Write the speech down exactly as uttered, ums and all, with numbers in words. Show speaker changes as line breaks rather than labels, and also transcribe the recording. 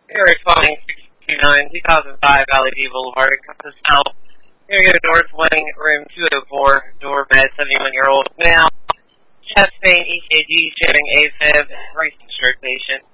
Area Flying six two nine, two thousand five Valley View Boulevard, Compass South. Area North Wing, room two oh four, door bed, seventy-one-year-old male. Chest pain, E K G, showing AFib, recent stroke patient.